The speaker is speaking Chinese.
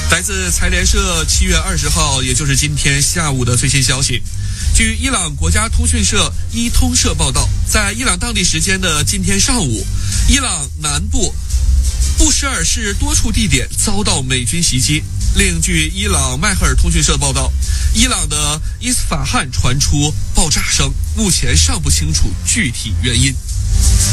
来自财联社7月20号，也就是今天下午的最新消息。据伊朗国家通讯社伊通社报道，在伊朗当地时间的今天上午，伊朗南部布什尔市多处地点遭到美军袭击。另据伊朗迈赫尔通讯社报道，伊朗的伊斯法罕传出爆炸声，目前尚不清楚具体原因。